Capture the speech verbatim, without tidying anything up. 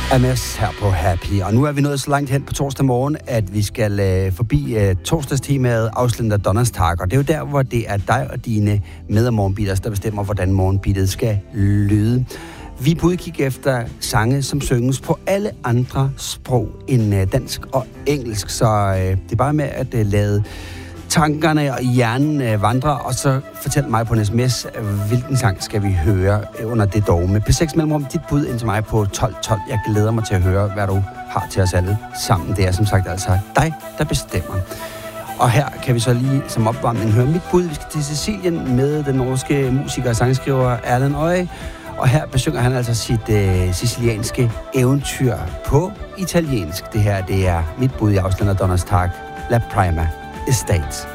Ames her på Happy, og nu er vi nået så langt hen på torsdag morgen, at vi skal øh, forbi øh, torsdagstemaet Ausländer Donnerstag, og det er jo der, hvor det er dig og dine med- og morgenbitter, der bestemmer, hvordan morgenbittet skal lyde. Vi er på udkig efter sange, som synges på alle andre sprog end øh, dansk og engelsk, så øh, det er bare med at øh, lade tankerne og hjernen øh, vandrer, og så fortæl mig på en sms, hvilken sang skal vi høre under det dogme. P seks mellemrum, dit bud ind til mig på tolv tolv. Jeg glæder mig til at høre, hvad du har til os alle sammen. Det er som sagt altså dig, der bestemmer. Og her kan vi så lige som opvarmning høre mit bud. Vi skal til Sicilien med den norske musiker og sangskriver Erlend Øye. Og her besynger han altså sit øh, sicilianske eventyr på italiensk. Det her, det er mit bud i Ausländer Donnerstag, La Prima Estate.